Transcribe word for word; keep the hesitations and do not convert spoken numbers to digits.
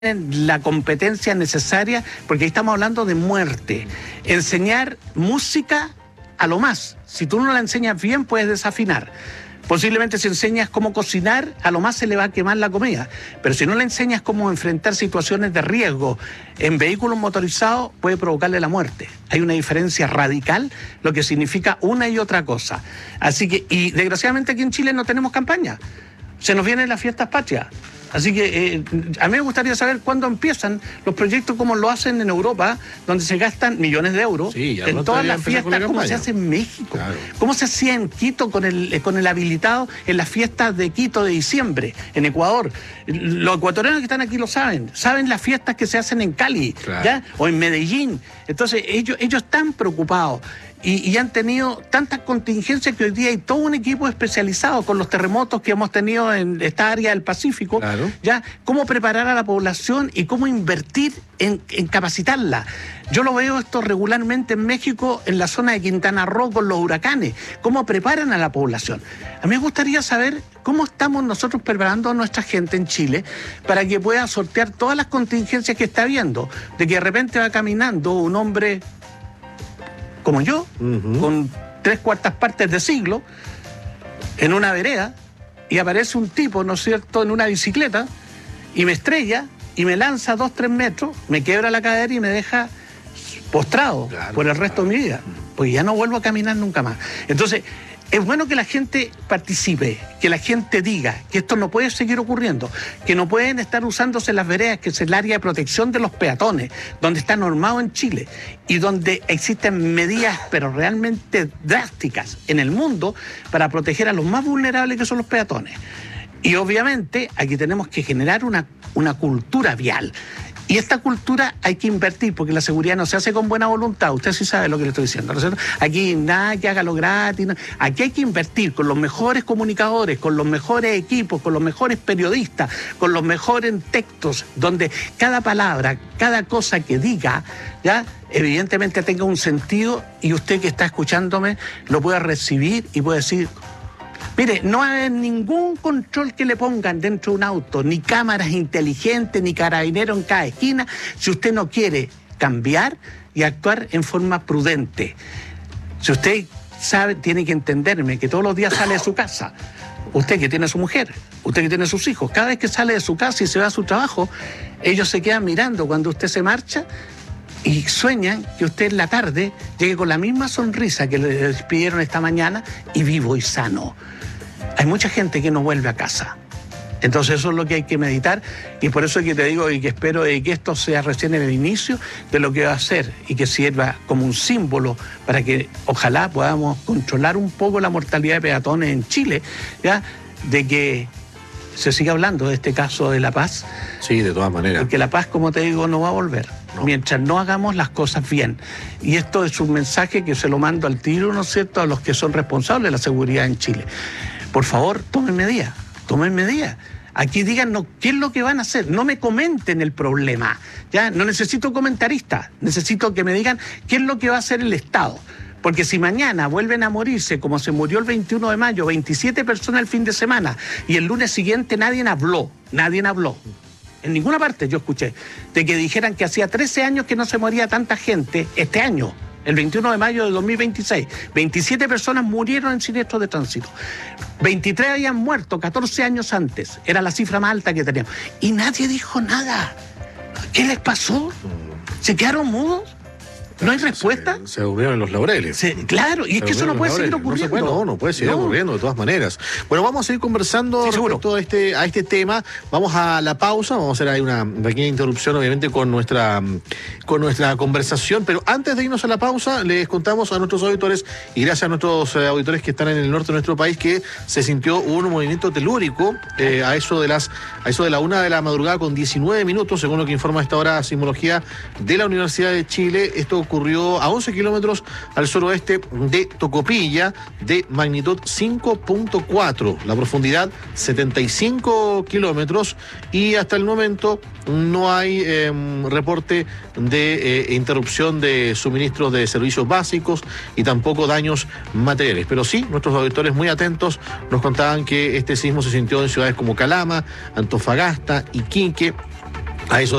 la competencia necesaria, porque ahí estamos hablando de muerte. Enseñar música a lo más. Si tú no la enseñas bien, puedes desafinar. Posiblemente si enseñas cómo cocinar, a lo más se le va a quemar la comida. Pero si no le enseñas cómo enfrentar situaciones de riesgo en vehículos motorizados, puede provocarle la muerte. Hay una diferencia radical, lo que significa una y otra cosa. Así que, y desgraciadamente aquí en Chile no tenemos campaña. Se nos vienen las fiestas patrias. Así que eh, a mí me gustaría saber cuándo empiezan los proyectos como lo hacen en Europa, donde se gastan millones de euros sí, en todas las fiestas, como se hace en México. Claro. Cómo se hacía en Quito con el, con el habilitado en las fiestas de Quito de diciembre, en Ecuador. Los ecuatorianos que están aquí lo saben, saben las fiestas que se hacen en Cali, claro, ¿ya? O en Medellín. Entonces ellos, ellos están preocupados. Y, y han tenido tantas contingencias que hoy día hay todo un equipo especializado con los terremotos que hemos tenido en esta área del Pacífico, claro, ya cómo preparar a la población y cómo invertir en, en capacitarla. Yo lo veo esto regularmente en México, en la zona de Quintana Roo con los huracanes, cómo preparan a la población. A mí me gustaría saber cómo estamos nosotros preparando a nuestra gente en Chile para que pueda sortear todas las contingencias que está habiendo, de que de repente va caminando un hombre como yo, uh-huh, con tres cuartas partes de siglo, en una vereda, y aparece un tipo, ¿no es cierto?, en una bicicleta, y me estrella, y me lanza dos, tres metros, me quiebra la cadera y me deja postrado, claro, por el resto, claro, de mi vida, pues ya no vuelvo a caminar nunca más. Entonces, es bueno que la gente participe, que la gente diga que esto no puede seguir ocurriendo, que no pueden estar usándose las veredas, que es el área de protección de los peatones, donde está normado en Chile y donde existen medidas, pero realmente drásticas en el mundo para proteger a los más vulnerables, que son los peatones. Y obviamente aquí tenemos que generar una, una cultura vial. Y esta cultura hay que invertir, porque la seguridad no se hace con buena voluntad. Usted sí sabe lo que le estoy diciendo, ¿no es cierto? Aquí nada que hágalo gratis. No. Aquí hay que invertir con los mejores comunicadores, con los mejores equipos, con los mejores periodistas, con los mejores textos, donde cada palabra, cada cosa que diga, ya evidentemente tenga un sentido y usted que está escuchándome lo pueda recibir y pueda decir... Mire, no hay ningún control que le pongan dentro de un auto, ni cámaras inteligentes, ni carabineros en cada esquina, si usted no quiere cambiar y actuar en forma prudente. Si usted sabe, tiene que entenderme, que todos los días sale de su casa, usted que tiene a su mujer, usted que tiene a sus hijos, cada vez que sale de su casa y se va a su trabajo, ellos se quedan mirando cuando usted se marcha y sueñan que usted en la tarde llegue con la misma sonrisa que le despidieron esta mañana y vivo y sano. Hay mucha gente que no vuelve a casa. Entonces eso es lo que hay que meditar y por eso es que te digo y que espero que esto sea recién el inicio de lo que va a ser y que sirva como un símbolo para que ojalá podamos controlar un poco la mortalidad de peatones en Chile, ¿ya? De que se siga hablando de este caso de La Paz. Sí, de todas maneras. Porque La Paz, como te digo, no va a volver. No. Mientras no hagamos las cosas bien. Y esto es un mensaje que se lo mando al tiro, ¿no es cierto?, a los que son responsables de la seguridad en Chile. Por favor, tomen medidas, tomen medidas. Aquí díganos qué es lo que van a hacer. No me comenten el problema. Ya no necesito comentaristas, necesito que me digan qué es lo que va a hacer el Estado. Porque si mañana vuelven a morirse, como se murió el veintiuno de mayo, veintisiete personas el fin de semana, y el lunes siguiente nadie habló, nadie habló. En ninguna parte yo escuché de que dijeran que hacía trece años que no se moría tanta gente este año, el veintiuno de mayo de dos mil veintiséis. veintisiete personas murieron en siniestros de tránsito. veintitrés habían muerto catorce años antes. Era la cifra más alta que teníamos. Y nadie dijo nada. ¿Qué les pasó? ¿Se quedaron mudos? ¿No hay respuesta? Se, se durmieron en los laureles. Se, claro, y se es que eso no puede seguir ocurriendo. No, se puede, no, no puede seguir no. ocurriendo de todas maneras. Bueno, vamos a seguir conversando sí, respecto a este, a este tema. Vamos a la pausa, vamos a hacer ahí una pequeña interrupción, obviamente, con nuestra, con nuestra conversación. Pero antes de irnos a la pausa, les contamos a nuestros auditores, y gracias a nuestros eh, auditores que están en el norte de nuestro país, que se sintió un movimiento telúrico eh, a eso de las a eso de la una de la madrugada con diecinueve minutos, según lo que informa a esta hora Sismología de la Universidad de Chile. Esto ocurrió a once kilómetros al suroeste de Tocopilla, de magnitud cinco punto cuatro, la profundidad setenta y cinco kilómetros, y hasta el momento no hay eh, reporte de eh, interrupción de suministros de servicios básicos y tampoco daños materiales. Pero sí, nuestros auditores muy atentos nos contaban que este sismo se sintió en ciudades como Calama, Antofagasta, Iquique, A eso